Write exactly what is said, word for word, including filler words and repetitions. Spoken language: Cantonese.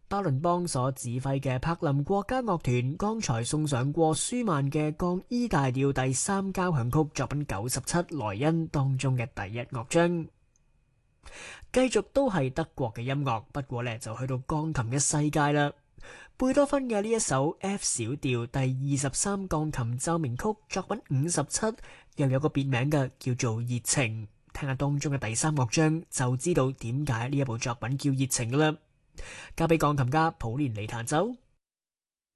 巴倫邦所指揮嘅柏林國家樂團剛才送上過舒曼嘅降 E 大調第三交響曲作品九十七萊茵當中嘅第一樂章。繼續都係德國嘅音樂，不過呢就去到鋼琴嘅世界啦。貝多芬嘅呢一首 F 小調第二十三鋼琴奏鳴曲作品五十七，又有個別名嘅叫做熱情。聽下當中嘅第三樂章就知道點解呢一部作品叫熱情啦。交俾鋼琴家普連尼彈奏。